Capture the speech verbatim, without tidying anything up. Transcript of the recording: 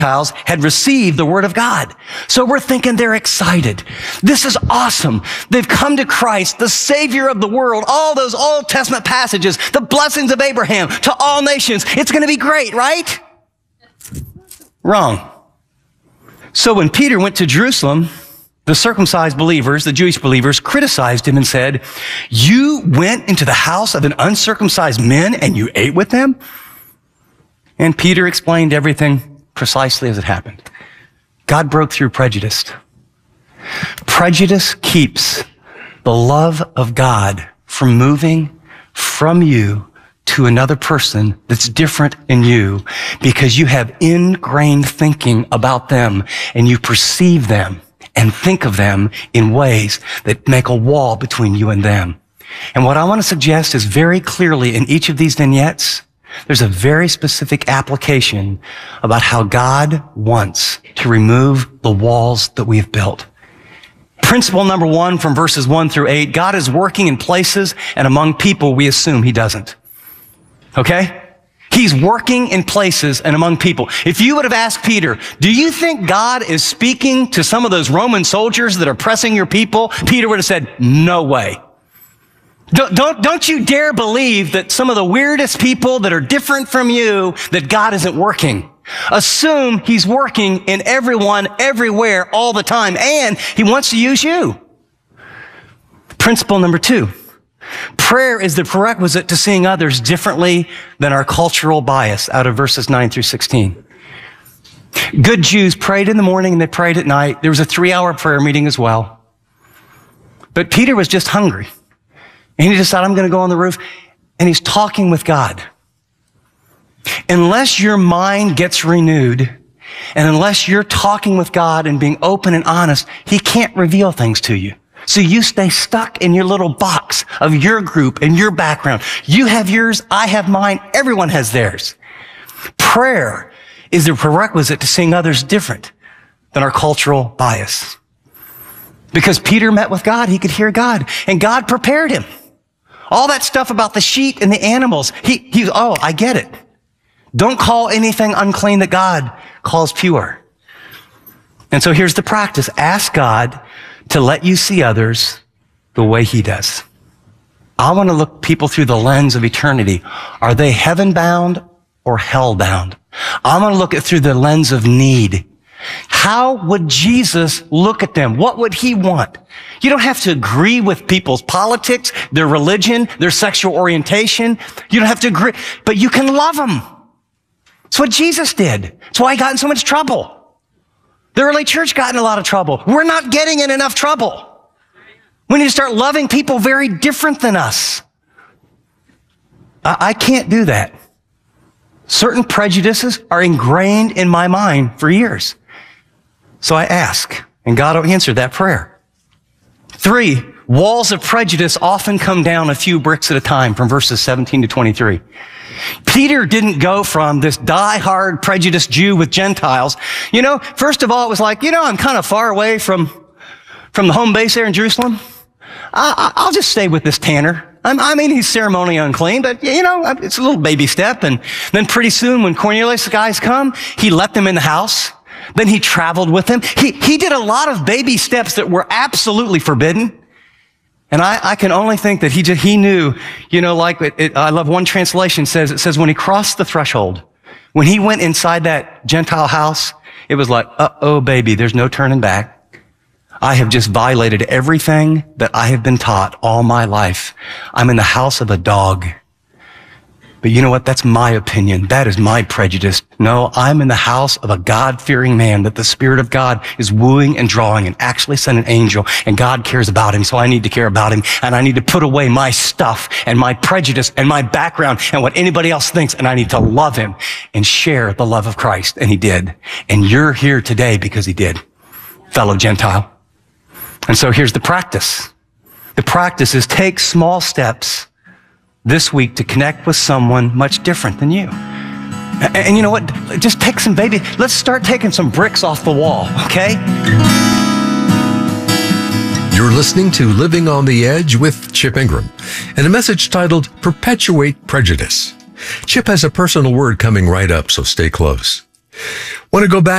Gentiles had received the word of God. So we're thinking they're excited. This is awesome. They've come to Christ, the Savior of the world, all those Old Testament passages, the blessings of Abraham to all nations. It's going to be great, right? Wrong. So when Peter went to Jerusalem, the circumcised believers, the Jewish believers, criticized him and said, "You went into the house of an uncircumcised man and you ate with them?" And Peter explained everything precisely as it happened. God broke through prejudice. Prejudice keeps the love of God from moving from you to another person that's different in you because you have ingrained thinking about them and you perceive them and think of them in ways that make a wall between you and them. And what I want to suggest is very clearly in each of these vignettes, there's a very specific application about how God wants to remove the walls that we've built. Principle number one from verses one through eight, God is working in places and among people we assume he doesn't. Okay? He's working in places and among people. If you would have asked Peter, do you think God is speaking to some of those Roman soldiers that are pressing your people? Peter would have said, no way. Don't, don't, don't you dare believe that some of the weirdest people that are different from you, that God isn't working. Assume he's working in everyone, everywhere, all the time, and he wants to use you. Principle number two. Prayer is the prerequisite to seeing others differently than our cultural bias, out of verses nine through sixteen. Good Jews prayed in the morning and they prayed at night. There was a three-hour prayer meeting as well. But Peter was just hungry. And he decided, I'm going to go on the roof. And he's talking with God. Unless your mind gets renewed, and unless you're talking with God and being open and honest, he can't reveal things to you. So you stay stuck in your little box of your group and your background. You have yours, I have mine, everyone has theirs. Prayer is the prerequisite to seeing others different than our cultural bias. Because Peter met with God, he could hear God, and God prepared him. All that stuff about the sheep and the animals, he, he, oh, I get it. Don't call anything unclean that God calls pure. And so here's the practice. Ask God to let you see others the way he does. I want to look people through the lens of eternity. Are they heaven-bound or hell-bound? I want to look at through the lens of need. How would Jesus look at them? What would he want? You don't have to agree with people's politics, their religion, their sexual orientation. You don't have to agree, but you can love them. That's what Jesus did. That's why he got in so much trouble. The early church got in a lot of trouble. We're not getting in enough trouble. We need to start loving people very different than us. I, I can't do that. Certain prejudices are ingrained in my mind for years. So I ask, and God will answer that prayer. Three, walls of prejudice often come down a few bricks at a time from verses seventeen to twenty-three. Peter didn't go from this die-hard prejudiced Jew with Gentiles. You know, first of all, it was like, you know, I'm kind of far away from, from the home base there in Jerusalem. I, I'll just stay with this tanner. I'm, I mean, he's ceremonially unclean, but, you know, it's a little baby step. And then pretty soon when Cornelius' guys come, he let them in the house. Then he traveled with them. He, he did a lot of baby steps that were absolutely forbidden. And I, I can only think that he just, he knew, you know, like it, it, I love one translation says, it says when he crossed the threshold, when he went inside that Gentile house, it was like, uh-oh, baby, there's no turning back. I have just violated everything that I have been taught all my life. I'm in the house of a dog. But you know what? That's my opinion. That is my prejudice. No, I'm in the house of a God-fearing man that the Spirit of God is wooing and drawing and actually sent an angel, and God cares about him, so I need to care about him, and I need to put away my stuff and my prejudice and my background and what anybody else thinks, and I need to love him and share the love of Christ. And he did. And you're here today because he did, fellow Gentile. And so here's the practice. The practice is take small steps this week to connect with someone much different than you. And, and you know what? Just take some baby, let's start taking some bricks off the wall, okay? You're listening to Living on the Edge with Chip Ingram and a message titled Perpetuate Prejudice. Chip has a personal word coming right up, so stay close. Want to go back